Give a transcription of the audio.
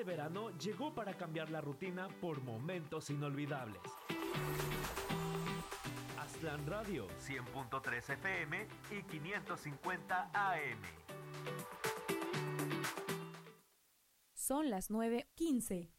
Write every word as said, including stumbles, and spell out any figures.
Este verano llegó para cambiar la rutina por momentos inolvidables. Aztlán Radio, cien punto tres F M y quinientos cincuenta A M. Son las nueve quince.